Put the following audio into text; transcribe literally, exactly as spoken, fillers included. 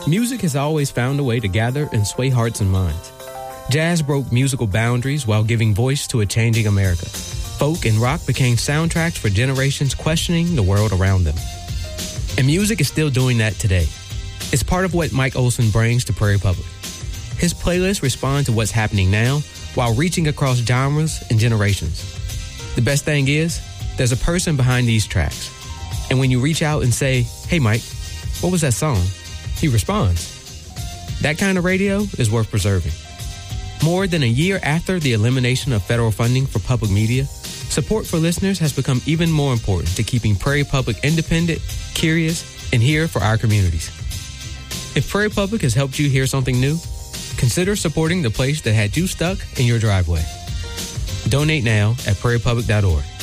Music has always found a way to gather and sway hearts and minds. Jazz broke musical boundaries while giving voice to a changing America. Folk and rock became soundtracks for generations questioning the world around them. And music is still doing that today. It's part of what Mike Olson brings to Prairie Public. His playlists respond to what's happening now while reaching across genres and generations. The best thing is, there's a person behind these tracks. And when you reach out and say, "Hey Mike, what was that song?" he responds. That kind of radio is worth preserving. More than a year after the elimination of federal funding for public media, support for listeners has become even more important to keeping Prairie Public independent, curious, and here for our communities. If Prairie Public has helped you hear something new, consider supporting the place that had you stuck in your driveway. Donate now at prairie public dot org.